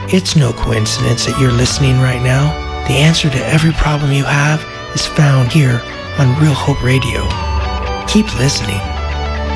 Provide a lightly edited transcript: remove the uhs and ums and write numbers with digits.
It's no coincidence that you're listening right now. The answer to every problem you have is found here on Real Hope Radio. Keep listening.